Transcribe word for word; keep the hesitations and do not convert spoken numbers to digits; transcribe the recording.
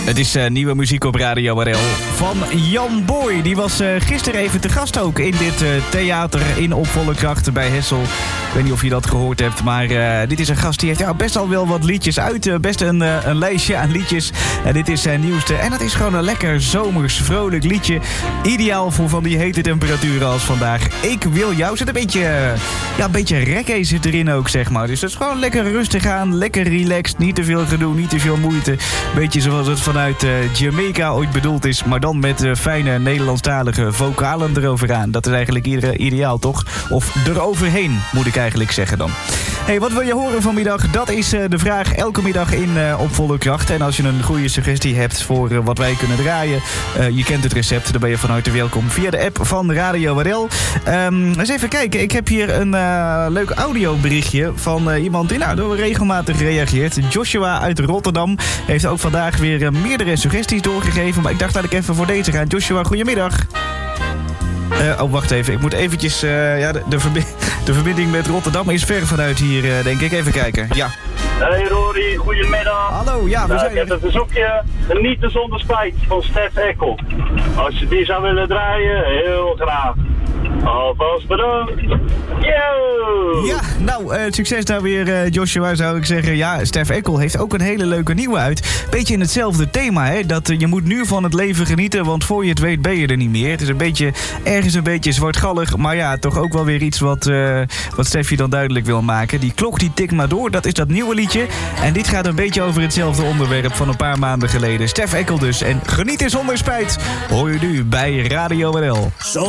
Het is uh, nieuwe muziek op Radio R L van Jan Boy. Die was uh, gisteren even te gast ook in dit uh, theater in op volle kracht bij Hessel. Ik weet niet of je dat gehoord hebt, maar uh, dit is een gast die heeft ja, best al wel wat liedjes uit. Uh, best een, uh, een lijstje aan liedjes. Uh, dit is zijn nieuwste en dat is gewoon een lekker zomers, vrolijk liedje. Ideaal voor van die hete temperaturen als vandaag. Ik wil jou. Zit een beetje, uh, ja, een beetje reggae zit erin ook, zeg maar. Dus dat is gewoon lekker rustig aan, lekker relaxed. Niet te veel gedoe, niet te veel moeite. Beetje zoals het vanuit uh, Jamaica ooit bedoeld is, maar dan met uh, fijne Nederlandstalige vocalen eroveraan. Dat is eigenlijk iedere ideaal, toch? Of eroverheen, moet ik eigenlijk zeggen dan. Hey, wat wil je horen vanmiddag? Dat is uh, de vraag elke middag in uh, op volle kracht. En als je een goede suggestie hebt voor uh, wat wij kunnen draaien, uh, je kent het recept, dan ben je van harte welkom via de app van Radio R L. Um, eens even kijken, ik heb hier een uh, leuk audioberichtje van uh, iemand die nou door regelmatig reageert. Joshua uit Rotterdam heeft ook vandaag weer uh, meerdere suggesties doorgegeven, maar ik dacht dat ik even voor deze ga. Joshua, goedemiddag. Uh, oh, wacht even. Ik moet eventjes... Uh, ja, de, de, verbi- de verbinding met Rotterdam is ver vanuit hier, uh, denk ik. Even kijken. Ja. Hey Rory, goedemiddag. Hallo, ja, we nou, zijn ik heb een verzoekje. Niet zonder spijt van Stef Eckel. Als je die zou willen draaien, heel graag. Alvast bedankt. Yo! Ja, nou, uh, succes daar weer, uh, Joshua, zou ik zeggen. Ja, Stef Eckel heeft ook een hele leuke nieuwe uit. Beetje in hetzelfde thema, hè. Dat uh, je moet nu van het leven genieten, want voor je het weet ben je er niet meer. Het is een beetje, ergens een beetje zwartgallig, maar ja, toch ook wel weer iets wat, uh, wat Stefje dan duidelijk wil maken. Die klok die tikt maar door, dat is dat nieuwe liedje. En dit gaat een beetje over hetzelfde onderwerp van een paar maanden geleden. Stef Eckel dus. En genieten zonder spijt hoor je nu bij Radio R L.